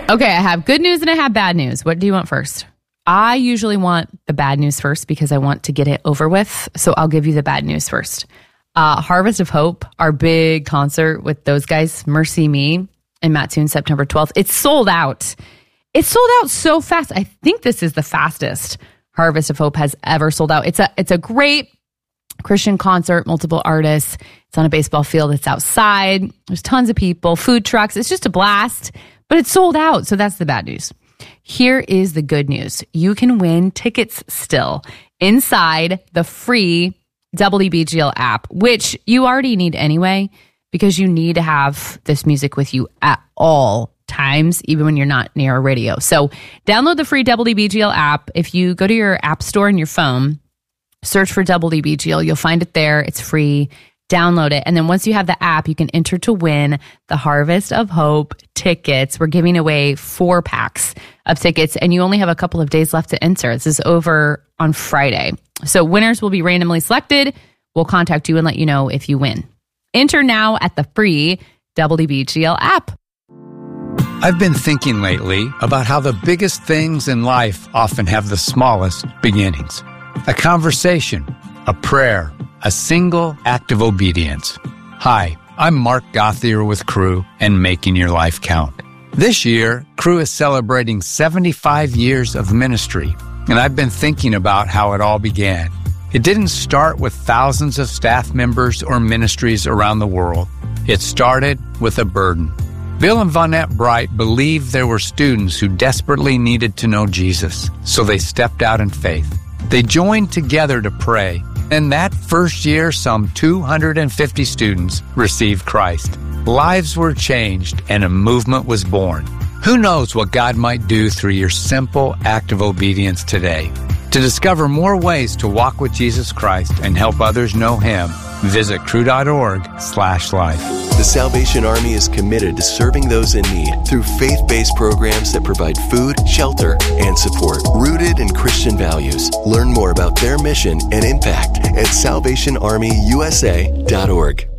Okay, I have good news and I have bad news. What do you want first? I usually want the bad news first because I want to get it over with. So I'll give you the bad news first. Harvest of Hope, our big concert with those guys, Mercy Me and Mattoon, September 12th. It's sold out. It's sold out so fast. I think this is the fastest Harvest of Hope has ever sold out. It's a great Christian concert, multiple artists. It's on a baseball field. It's outside. There's tons of people, food trucks. It's just a blast, but it's sold out. So that's the bad news. Here is the good news. You can win tickets still inside the free WBGL app, which you already need anyway, because you need to have this music with you at all times, even when you're not near a radio. So download the free WBGL app. If you go to your app store in your phone, search for WBGL, you'll find it there. It's free. Download it. And then once you have the app, you can enter to win the Harvest of Hope tickets. We're giving away 4 packs of tickets, and you only have a couple of days left to enter. This is over on Friday. So winners will be randomly selected. We'll contact you and let you know if you win. Enter now at the free WBGL app. I've been thinking lately about how the biggest things in life often have the smallest beginnings. A conversation, a prayer, a single act of obedience. Hi, I'm Mark Gothier with Cru and Making Your Life Count. This year, Cru is celebrating 75 years of ministry, and I've been thinking about how it all began. It didn't start with thousands of staff members or ministries around the world. It started with a burden. Bill and Vonette Bright believed there were students who desperately needed to know Jesus, so they stepped out in faith. They joined together to pray, and that first year, some 250 students received Christ. Lives were changed, and a movement was born. Who knows what God might do through your simple act of obedience today? To discover more ways to walk with Jesus Christ and help others know Him, visit cru.org/life. The Salvation Army is committed to serving those in need through faith-based programs that provide food, shelter, and support, rooted in Christian values. Learn more about their mission and impact at salvationarmyusa.org.